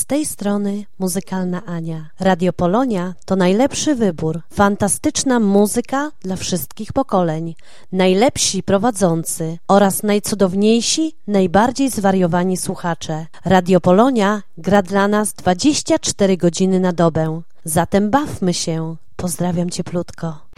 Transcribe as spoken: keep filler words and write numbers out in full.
tej strony Muzykalna Ania. Radio Polonia to najlepszy wybór. Fantastyczna muzyka dla wszystkich pokoleń. Najlepsi prowadzący oraz najcudowniejsi, najbardziej zwariowani słuchacze. Radio Polonia gra dla nas dwadzieścia cztery godziny na dobę. Zatem bawmy się. Pozdrawiam cieplutko.